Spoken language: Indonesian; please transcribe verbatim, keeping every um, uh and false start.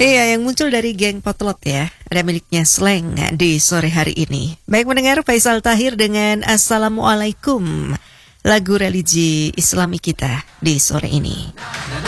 Iya, yang muncul dari geng Potlot ya. Ada miliknya Slang di sore hari ini. Baik mendengar Faisal Tahir dengan Assalamualaikum, lagu religi Islami kita di sore ini.